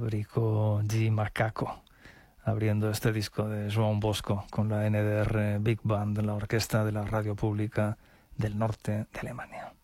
Brico G. Macaco, abriendo este disco de Joan Bosco con la NDR Big Band, la orquesta de la radio pública del norte de Alemania.